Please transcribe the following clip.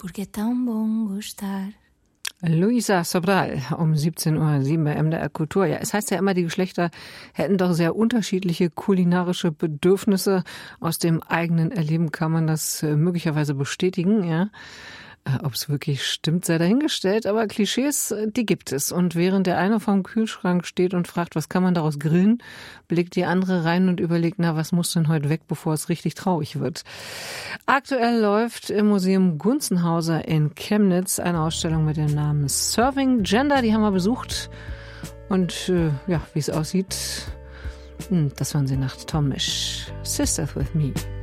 porque é tão bom gostar. Luisa Sobral um 17:07 Uhr bei MDR Kultur. Ja, es heißt ja immer, die Geschlechter hätten doch sehr unterschiedliche kulinarische Bedürfnisse. Aus dem eigenen Erleben kann man das möglicherweise bestätigen, ja. Ob es wirklich stimmt, sei dahingestellt, aber Klischees, die gibt es. Und während der eine vorm Kühlschrank steht und fragt, was kann man daraus grillen, blickt die andere rein und überlegt, na, was muss denn heute weg, bevor es richtig traurig wird. Aktuell läuft im Museum Gunzenhauser in Chemnitz eine Ausstellung mit dem Namen Serving Gender. Die haben wir besucht. Und ja, wie es aussieht, das waren sie nach Tom Misch. Sisters with Me.